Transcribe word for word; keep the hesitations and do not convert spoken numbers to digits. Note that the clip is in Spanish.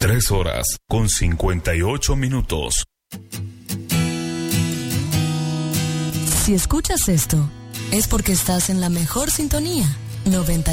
Tres horas con cincuenta y ocho minutos. Si escuchas esto, es porque estás en la mejor sintonía. noventa